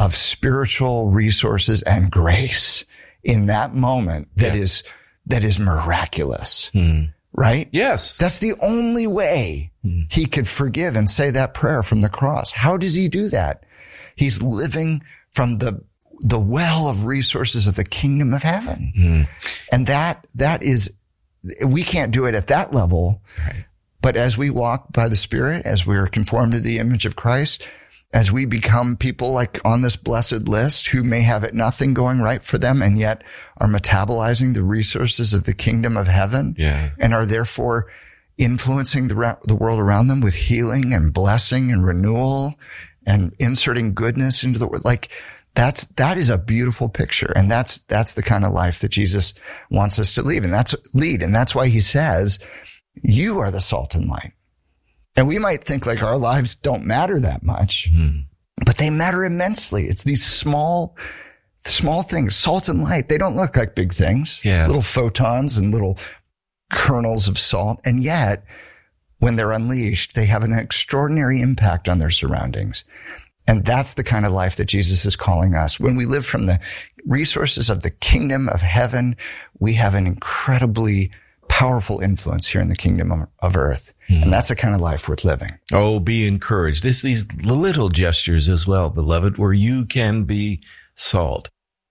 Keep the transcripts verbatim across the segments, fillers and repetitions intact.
of spiritual resources and grace in that moment that yeah. is, that is miraculous. Hmm. Right? Yes. That's the only way hmm. he could forgive and say that prayer from the cross. How does he do that? He's living from the, the well of resources of the kingdom of heaven. Hmm. And that, that is, we can't do it at that level. Right. But as we walk by the Spirit, as we are conformed to the image of Christ, as we become people like on this blessed list who may have it nothing going right for them and yet are metabolizing the resources of the kingdom of heaven yeah. and are therefore influencing the, ra- the world around them with healing and blessing and renewal and inserting goodness into the world. Like that's, that is a beautiful picture. And that's, that's the kind of life that Jesus wants us to lead. And that's lead. And that's why he says, you are the salt and light. And we might think like our lives don't matter that much, mm. but they matter immensely. It's these small, small things, salt and light. They don't look like big things, yes. little photons and little kernels of salt. And yet when they're unleashed, they have an extraordinary impact on their surroundings. And that's the kind of life that Jesus is calling us. When we live from the resources of the kingdom of heaven, we have an incredibly powerful influence here in the kingdom of earth. Mm. And that's a kind of life worth living. Oh, be encouraged. This, these little gestures as well, beloved, where you can be salt.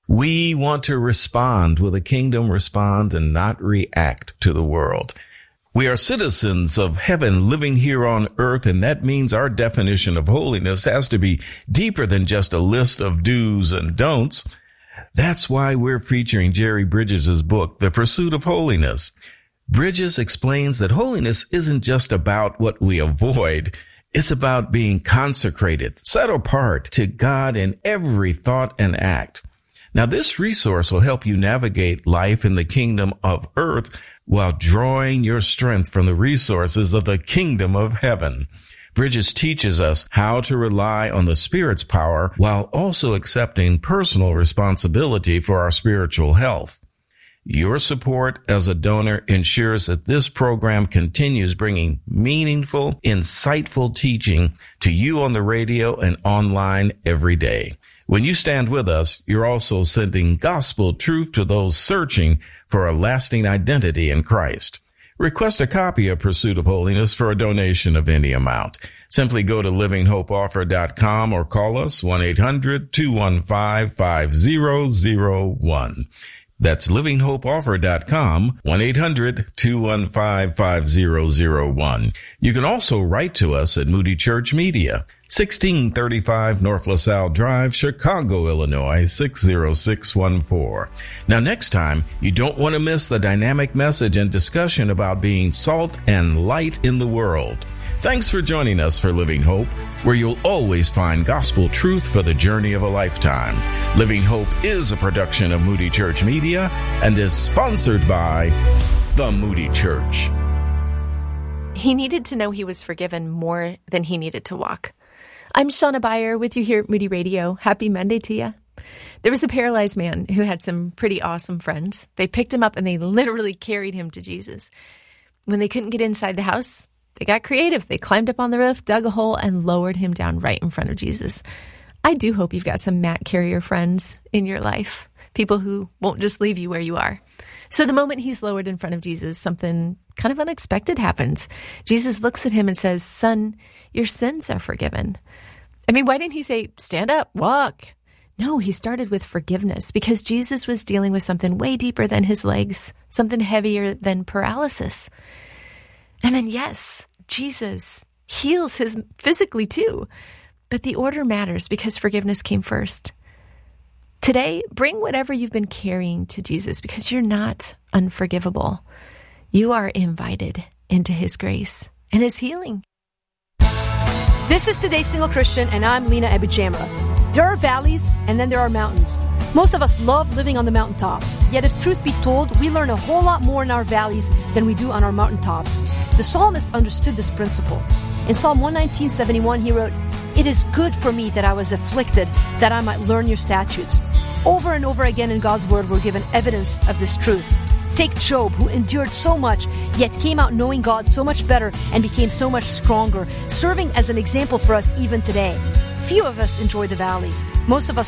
We want to respond. Will the kingdom respond and not react to the world? We are citizens of heaven living here on earth, and that means our definition of holiness has to be deeper than just a list of do's and don'ts. That's why we're featuring Jerry Bridges' book, The Pursuit of Holiness. Bridges explains that holiness isn't just about what we avoid. It's about being consecrated, set apart to God in every thought and act. Now, this resource will help you navigate life in the kingdom of earth while drawing your strength from the resources of the kingdom of heaven. Bridges teaches us how to rely on the Spirit's power while also accepting personal responsibility for our spiritual health. Your support as a donor ensures that this program continues bringing meaningful, insightful teaching to you on the radio and online every day. When you stand with us, you're also sending gospel truth to those searching for a lasting identity in Christ. Request a copy of Pursuit of Holiness for a donation of any amount. Simply go to living hope offer dot com or call us one eight hundred two one five five zero zero one. That's living hope offer dot com, one eight hundred two one five five zero zero one. You can also write to us at Moody Church Media, sixteen thirty-five North LaSalle Drive, Chicago, Illinois, six zero six one four. Now, next time, you don't want to miss the dynamic message and discussion about being salt and light in the world. Thanks for joining us for Living Hope, where you'll always find gospel truth for the journey of a lifetime. Living Hope is a production of Moody Church Media and is sponsored by the Moody Church. He needed to know he was forgiven more than he needed to walk. I'm Shauna Beyer with you here at Moody Radio. Happy Monday to you. There was a paralyzed man who had some pretty awesome friends. They picked him up and they literally carried him to Jesus. When they couldn't get inside the house, they got creative. They climbed up on the roof, dug a hole, and lowered him down right in front of Jesus. I do hope you've got some mat carrier friends in your life, people who won't just leave you where you are. So the moment he's lowered in front of Jesus, something kind of unexpected happens. Jesus looks at him and says, "Son, your sins are forgiven." I mean, why didn't he say, "Stand up, walk"? No, he started with forgiveness because Jesus was dealing with something way deeper than his legs, something heavier than paralysis. And then, yes, Jesus heals his physically too. But the order matters because forgiveness came first. Today, bring whatever you've been carrying to Jesus because you're not unforgivable. You are invited into his grace and his healing. This is Today's Single Christian, and I'm Lena Abujamra. There are valleys, and then there are mountains. Most of us love living on the mountaintops. Yet if truth be told, we learn a whole lot more in our valleys than we do on our mountaintops. The psalmist understood this principle. In Psalm one nineteen, seventy-one, he wrote, "It is good for me that I was afflicted, that I might learn your statutes." Over and over again in God's word, we're given evidence of this truth. Take Job, who endured so much, yet came out knowing God so much better and became so much stronger, serving as an example for us even today. Few of us enjoy the valley. Most of us